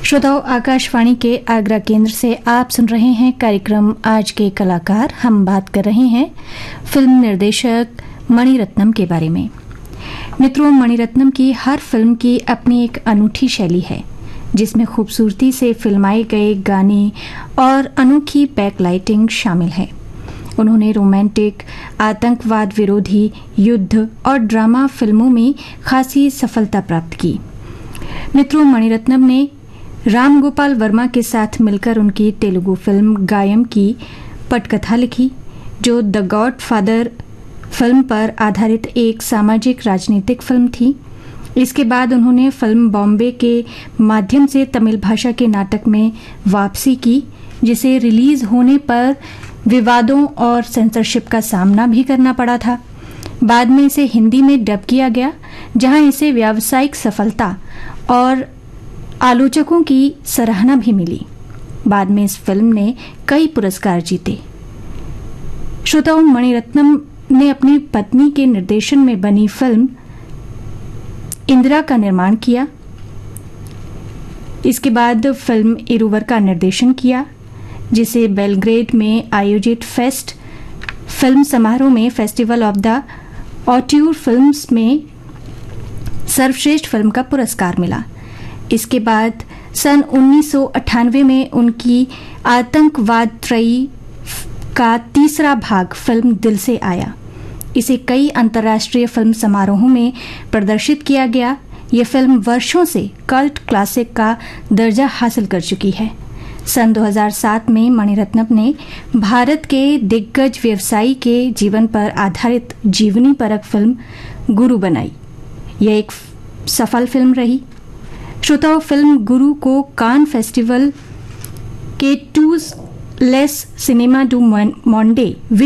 श्रोताओं, आकाशवाणी के आगरा केंद्र से आप सुन रहे हैं कार्यक्रम आज के कलाकार। हम बात कर रहे हैं फिल्म निर्देशक मणिरत्नम के बारे में। मित्रों, मणिरत्नम की हर फिल्म की अपनी एक अनूठी शैली है, जिसमें खूबसूरती से फिल्माए गए गाने और अनोखी बैकलाइटिंग शामिल है। उन्होंने रोमांटिक, आतंकवाद विरोधी, युद्ध और ड्रामा फिल्मों में खासी सफलता प्राप्त की। मित्रों, मणिरत्नम ने राम गोपाल वर्मा के साथ मिलकर उनकी तेलुगु फिल्म गायम की पटकथा लिखी, जो द गॉडफादर फिल्म पर आधारित एक सामाजिक राजनीतिक फिल्म थी। इसके बाद उन्होंने फिल्म बॉम्बे के माध्यम से तमिल भाषा के नाटक में वापसी की, जिसे रिलीज होने पर विवादों और सेंसरशिप का सामना भी करना पड़ा था। बाद में इसे हिंदी में डब किया गया, जहां इसे व्यावसायिक सफलता और आलोचकों की सराहना भी मिली। बाद में इस फिल्म ने कई पुरस्कार जीते। श्रोताओं, मणिरत्नम ने अपनी पत्नी के निर्देशन में बनी फिल्म इंदिरा का निर्माण किया। इसके बाद फिल्म इरुवर का निर्देशन किया, जिसे बेलग्रेड में आयोजित फेस्ट फिल्म समारोह में फेस्टिवल ऑफ द ऑट्यूर फिल्म्स में सर्वश्रेष्ठ फिल्म का पुरस्कार मिला। इसके बाद सन 1998 में उनकी आतंकवाद त्रयी का तीसरा भाग फिल्म दिल से आया। इसे कई अंतर्राष्ट्रीय फिल्म समारोहों में प्रदर्शित किया गया। ये फिल्म वर्षों से कल्ट क्लासिक का दर्जा हासिल कर चुकी है। सन 2007 में मणिरत्नम ने भारत के दिग्गज व्यवसायी के जीवन पर आधारित जीवनी परक फिल्म गुरु बनाई। यह एक सफल फिल्म रही। श्रोताओं, फिल्म गुरु को कान फेस्टिवल के to less cinema do Monday